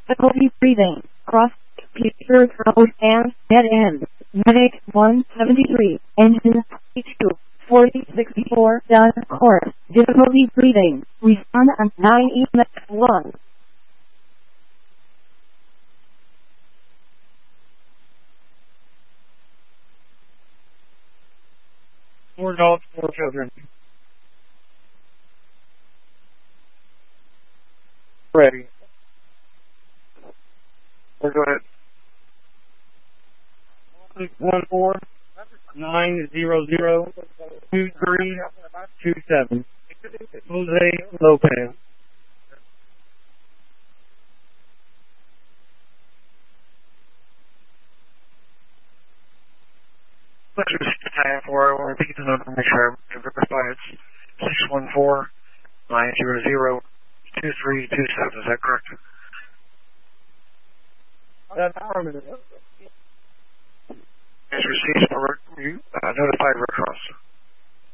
difficulty breathing, cross, computer trouble and dead end. Medic 173, engine 22, 4064, done course, difficulty breathing, respond on 9 EMS 1. Four adults, four children. Ready. We're good. 614-900-2327. Jose Lopez. Let's time for it. We'll repeat the number, make sure I can verify it's 614-900-2327. Is that correct? That's affirmative. As received, notified Red Cross.